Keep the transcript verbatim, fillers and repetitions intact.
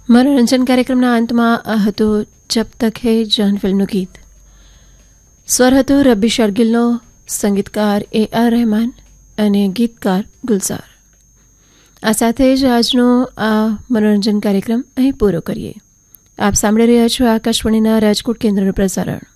મનોરંજન કાર્યક્રમના અંતમાં આ હતું જબ તક હે જાન ફિલ્મનું ગીત. સ્વર હતો રબ્બી શરગીલનો, સંગીતકાર એ આર રહેમાન અને ગીતકાર ગુલઝાર. આ સાથે જ આજનો આ મનોરંજન કાર્યક્રમ અહીં પૂરો કરીએ. આપ સાંભળી રહ્યા છો આકાશવાણીના રાજકોટ કેન્દ્રનું પ્રસારણ.